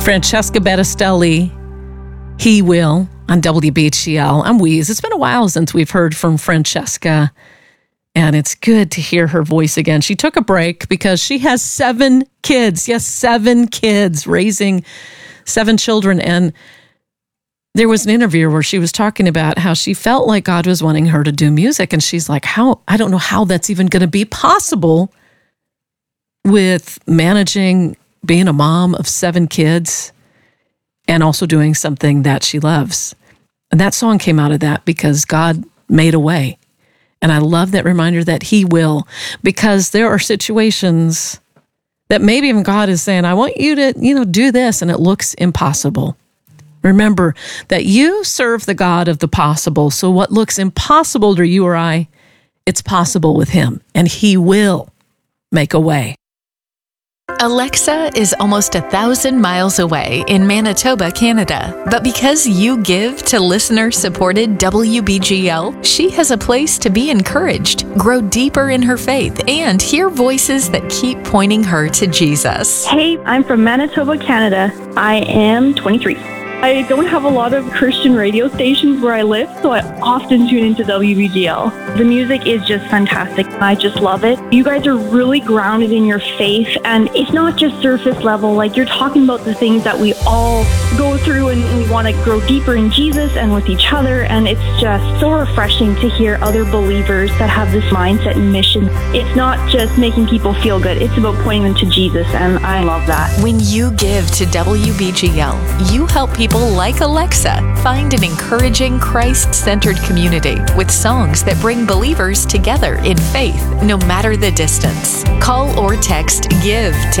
Francesca Battistelli, He Will, on WBGL. I'm Wheeze. It's been a while since we've heard from Francesca, and it's good to hear her voice again. She took a break because she has 7 kids. Yes, 7 kids, raising 7 children. And there was an interview where she was talking about how she felt like God was wanting her to do music. And she's like, I don't know how that's even going to be possible with managing being a mom of 7 kids and also doing something that she loves. And that song came out of that because God made a way. And I love that reminder that He will, because there are situations that maybe even God is saying, I want you to, do this, and it looks impossible. Remember that you serve the God of the possible. So what looks impossible to you or I, it's possible with Him, and He will make a way. Alexa is almost 1,000 miles away in Manitoba, Canada. But because you give to listener-supported WBGL, she has a place to be encouraged, grow deeper in her faith, and hear voices that keep pointing her to Jesus. Hey, I'm from Manitoba, Canada. I am 23. I don't have a lot of Christian radio stations where I live, so I often tune into WBGL. The music is just fantastic. I just love it. You guys are really grounded in your faith, and it's not just surface level. Like, you're talking about the things that we all go through, and we want to grow deeper in Jesus and with each other, and it's just so refreshing to hear other believers that have this mindset and mission. It's not just making people feel good. It's about pointing them to Jesus, and I love that. When you give to WBGL, you help people like Alexa find an encouraging Christ-centered community with songs that bring believers together in faith, no matter the distance. Call or text GIVE to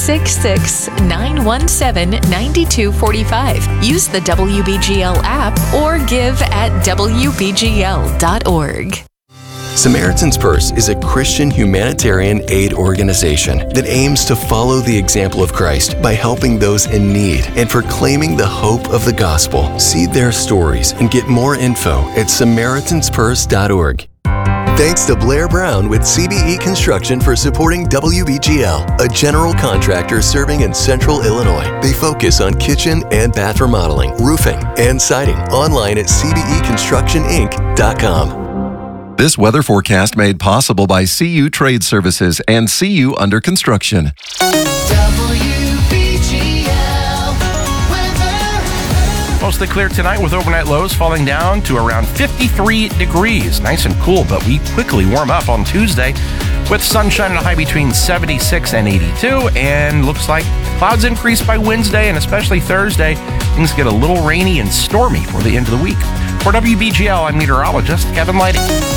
866-917-9245. Use the WBGL app or give at WBGL.org. Samaritan's Purse is a Christian humanitarian aid organization that aims to follow the example of Christ by helping those in need and proclaiming the hope of the gospel. See their stories and get more info at SamaritansPurse.org. Thanks to Blair Brown with CBE Construction for supporting WBGL, a general contractor serving in Central Illinois. They focus on kitchen and bath remodeling, roofing, and siding. Online at cbeconstructioninc.com. This weather forecast made possible by CU Trade Services and CU Under Construction. Mostly clear tonight with overnight lows falling down to around 53 degrees. Nice and cool, but we quickly warm up on Tuesday with sunshine and a high between 76 and 82. And looks like clouds increase by Wednesday and especially Thursday. Things get a little rainy and stormy for the end of the week. For WBGL, I'm meteorologist Kevin Lighty.